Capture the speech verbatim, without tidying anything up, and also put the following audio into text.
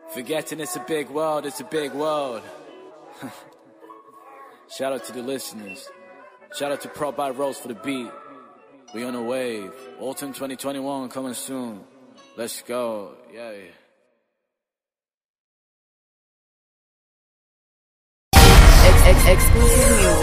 Forgetting it's a big world, it's a big world. Shout out to the listeners. Shout out to Prop by Rose for the beat. We on a wave. Autumn twenty twenty-one coming soon. Let's go. Yeah. Ex- ex- exclusive music.